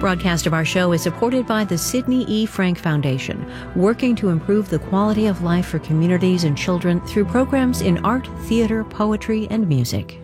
broadcast of our show is supported by the Sidney E. Frank Foundation, working to improve the quality of life for communities and children through programs in art, theater, poetry, and music.